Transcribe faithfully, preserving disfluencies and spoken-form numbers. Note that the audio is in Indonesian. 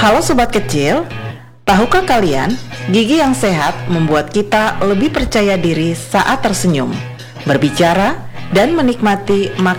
Halo sobat kecil, tahukah kalian gigi yang sehat membuat kita lebih percaya diri saat tersenyum, berbicara, dan menikmati makanan